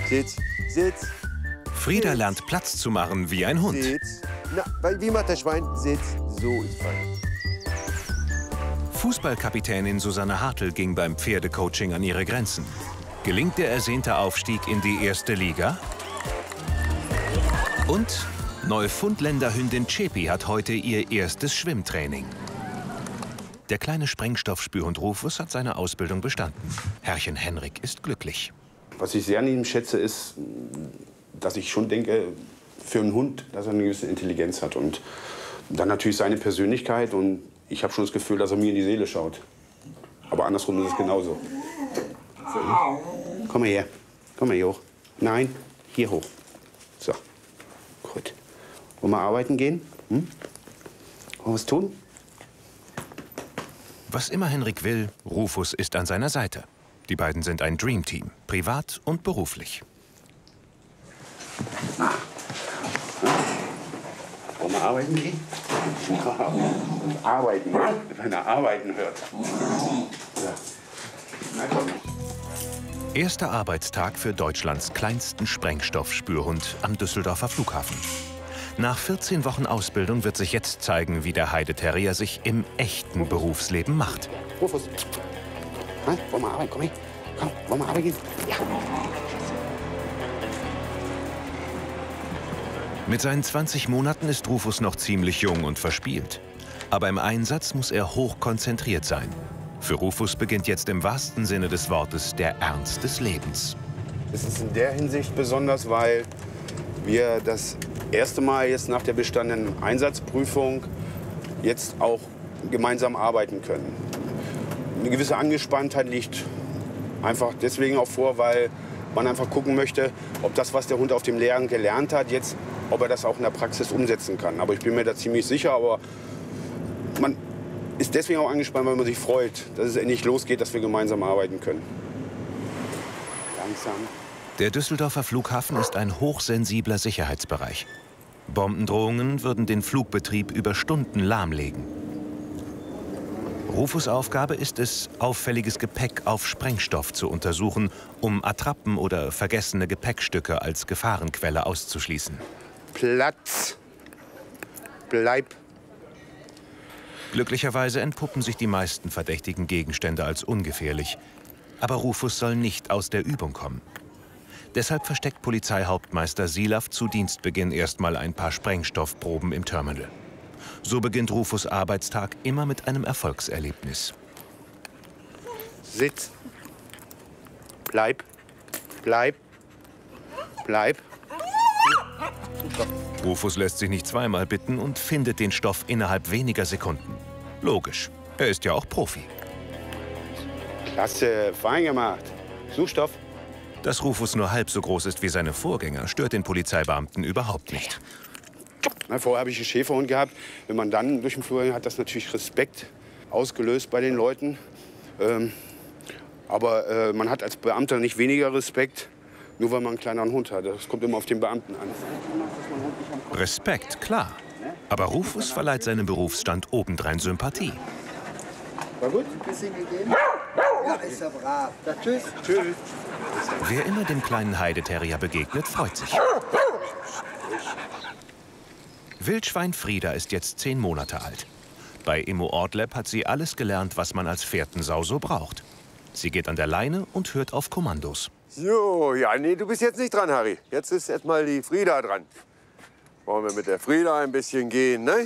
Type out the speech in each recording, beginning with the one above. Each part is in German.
Sitz, Sitz. Frieda lernt Platz zu machen wie ein Hund. Sitz. Na, wie macht das Schwein? Sitz. So ist fein. Fußballkapitänin Susanne Hartl ging beim Pferdecoaching an ihre Grenzen. Gelingt der ersehnte Aufstieg in die erste Liga? Und Neufundländerhündin Chepi hat heute ihr erstes Schwimmtraining. Der kleine Sprengstoffspürhund Rufus hat seine Ausbildung bestanden. Herrchen Henrik ist glücklich. Was ich sehr an ihm schätze, ist, dass ich schon denke, für einen Hund, dass er eine gewisse Intelligenz hat. Und dann natürlich seine Persönlichkeit. Und ich habe schon das Gefühl, dass er mir in die Seele schaut. Aber andersrum ist es genauso. Komm mal her. Komm mal hier hoch. Nein, hier hoch. So, gut. Wollen wir arbeiten gehen? Wollen wir was tun? Was immer Henrik will, Rufus ist an seiner Seite. Die beiden sind ein Dreamteam, privat und beruflich. Wollen wir arbeiten gehen? Arbeiten, wenn er arbeiten hört. Ja. Na komm. Erster Arbeitstag für Deutschlands kleinsten Sprengstoffspürhund am Düsseldorfer Flughafen. Nach 14 Wochen Ausbildung wird sich jetzt zeigen, wie der Heideterrier sich im echten Berufsleben macht. Rufus, wollen wir arbeiten? Komm her. Komm, wollen wir arbeiten gehen? Ja. Mit seinen 20 Monaten ist Rufus noch ziemlich jung und verspielt. Aber im Einsatz muss er hochkonzentriert sein. Für Rufus beginnt jetzt im wahrsten Sinne des Wortes der Ernst des Lebens. Es ist in der Hinsicht besonders, weil wir das erste Mal jetzt nach der bestandenen Einsatzprüfung jetzt auch gemeinsam arbeiten können. Eine gewisse Angespanntheit liegt einfach deswegen auch vor, weil man einfach gucken möchte, ob das, was der Hund auf dem Lehrgang gelernt hat, jetzt, ob er das auch in der Praxis umsetzen kann. Aber ich bin mir da ziemlich sicher, aber man ist deswegen auch angespannt, weil man sich freut, dass es endlich losgeht, dass wir gemeinsam arbeiten können. Langsam. Der Düsseldorfer Flughafen ist ein hochsensibler Sicherheitsbereich. Bombendrohungen würden den Flugbetrieb über Stunden lahmlegen. Rufus' Aufgabe ist es, auffälliges Gepäck auf Sprengstoff zu untersuchen, um Attrappen oder vergessene Gepäckstücke als Gefahrenquelle auszuschließen. Platz. Bleib. Glücklicherweise entpuppen sich die meisten verdächtigen Gegenstände als ungefährlich. Aber Rufus soll nicht aus der Übung kommen. Deshalb versteckt Polizeihauptmeister Silaff zu Dienstbeginn erstmal ein paar Sprengstoffproben im Terminal. So beginnt Rufus' Arbeitstag immer mit einem Erfolgserlebnis. Sitz. Bleib. Bleib. Bleib. Rufus lässt sich nicht zweimal bitten und findet den Stoff innerhalb weniger Sekunden. Logisch, er ist ja auch Profi. Klasse, fein gemacht. Suchstoff. Dass Rufus nur halb so groß ist wie seine Vorgänger, stört den Polizeibeamten überhaupt nicht. Vorher habe ich einen Schäferhund gehabt. Wenn man dann durch den Flur ging, hat das natürlich Respekt ausgelöst bei den Leuten. Aber man hat als Beamter nicht weniger Respekt, nur weil man einen kleineren Hund hat. Das kommt immer auf den Beamten an. Respekt, klar. Aber Rufus verleiht seinem Berufsstand obendrein Sympathie. War gut? Bisschen gegeben? Ja, ist ja brav. Ja, tschüss. Tschüss. Wer immer dem kleinen Heideterrier begegnet, freut sich. Wildschwein Frieda ist jetzt 10 Monate alt. Bei Immo Ortleb hat sie alles gelernt, was man als Fährtensau so braucht. Sie geht an der Leine und hört auf Kommandos. So, ja, nee, du bist jetzt nicht dran, Harry. Jetzt ist erst mal die Frieda dran. Wollen wir mit der Frieda ein bisschen gehen, ne?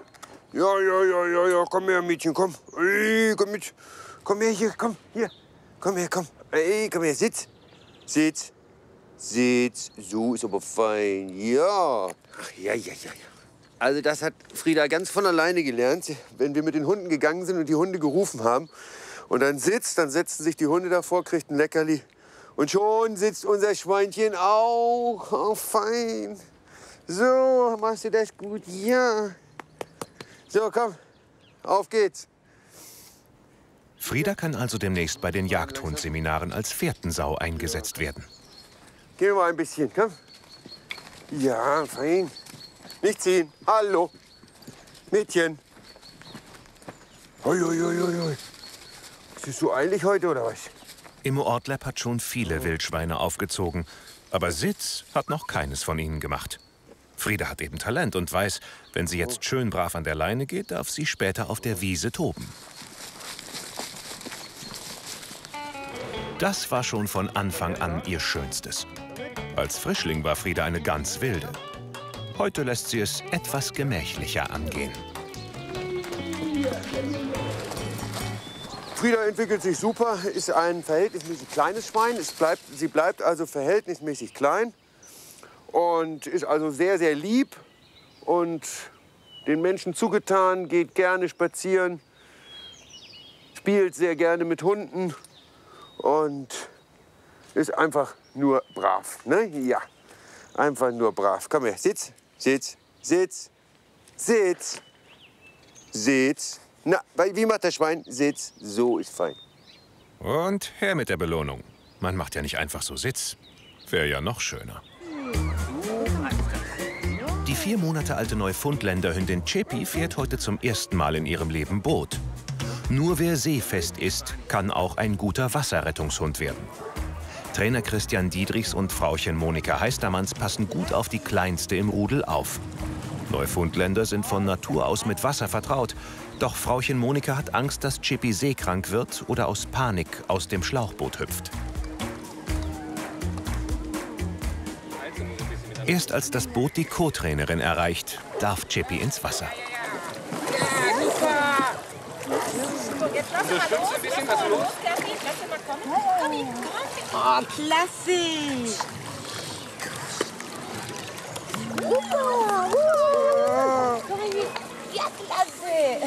Ja, komm her, Mädchen, komm. Ey, komm mit. Komm her, hier, komm, hier. Komm her, komm. Ey, komm her, sitz. Sitz. Sitz. So ist aber fein. Ja. Ach, ja. Also das hat Frieda ganz von alleine gelernt, wenn wir mit den Hunden gegangen sind und die Hunde gerufen haben. Und dann setzen sich die Hunde davor, kriegt ein Leckerli. Und schon sitzt unser Schweinchen auch. Oh, fein. So, machst du das gut? Ja. So, komm, auf geht's. Frieda kann also demnächst bei den Jagdhundseminaren als Fährtensau eingesetzt werden. Gehen wir mal ein bisschen, komm. Ja, fein. Nicht ziehen. Hallo. Mädchen. Hoi. Bist du eilig heute, oder was? Immo Ortleb hat schon viele Wildschweine aufgezogen. Aber Sitz hat noch keines von ihnen gemacht. Frieda hat eben Talent und weiß, wenn sie jetzt schön brav an der Leine geht, darf sie später auf der Wiese toben. Das war schon von Anfang an ihr Schönstes. Als Frischling war Frieda eine ganz wilde. Heute lässt sie es etwas gemächlicher angehen. Frieda entwickelt sich super, ist ein verhältnismäßig kleines Schwein. Sie bleibt also verhältnismäßig klein und ist also sehr, sehr lieb und den Menschen zugetan, geht gerne spazieren, spielt sehr gerne mit Hunden und ist einfach nur brav. Ne? Ja, einfach nur brav. Komm her, sitz, sitz, sitz, sitz, sitz. Na, wie macht das Schwein? Sitz, so ist fein. Und her mit der Belohnung. Man macht ja nicht einfach so Sitz. Wäre ja noch schöner. Die 4 Monate alte Neufundländerhündin Cepi fährt heute zum ersten Mal in ihrem Leben Boot. Nur wer seefest ist, kann auch ein guter Wasserrettungshund werden. Trainer Christian Diedrichs und Frauchen Monika Heistermanns passen gut auf die Kleinste im Rudel auf. Neufundländer sind von Natur aus mit Wasser vertraut. Doch Frauchen Monika hat Angst, dass Cepi seekrank wird oder aus Panik aus dem Schlauchboot hüpft. Erst als das Boot die Co-Trainerin erreicht, darf Cepi ins Wasser. Jetzt lass mal los. Oh, klasse! Ja, klasse!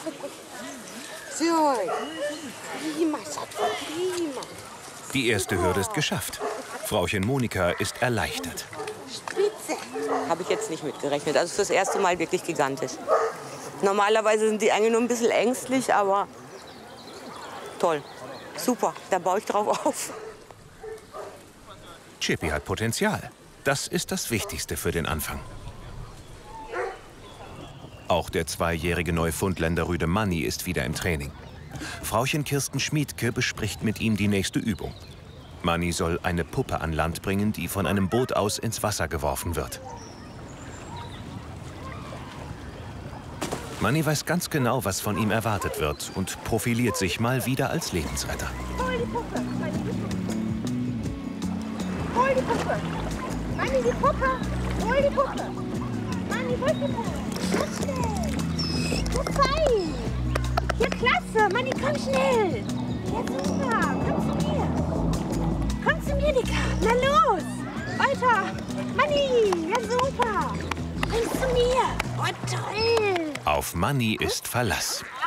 So, prima, Schatz, prima. Die erste Hürde ist geschafft. Frauchen Monika ist erleichtert. Spitze! Habe ich jetzt nicht mitgerechnet. Also das erste Mal wirklich gigantisch. Normalerweise sind die eigentlich nur ein bisschen ängstlich, aber toll. Super, da baue ich drauf auf. Cepi hat Potenzial. Das ist das Wichtigste für den Anfang. Auch der 2-jährige Neufundländer Rüde Manni ist wieder im Training. Frauchen Kirsten Schmiedke bespricht mit ihm die nächste Übung. Manni soll eine Puppe an Land bringen, die von einem Boot aus ins Wasser geworfen wird. Manni weiß ganz genau, was von ihm erwartet wird und profiliert sich mal wieder als Lebensretter. Hol die Puppe! Hol die Puppe! Manni, die Puppe! Hol die Puppe! Manni, hol die Puppe! Ganz schnell! So fein! Ja, klasse! Manni, komm schnell! Ja, super! Komm zu mir! Komm zu mir, Dicker! Na los! Weiter! Manni! Ja, super! Komm zu mir! Oh, toll! Auf Manni ist Verlass.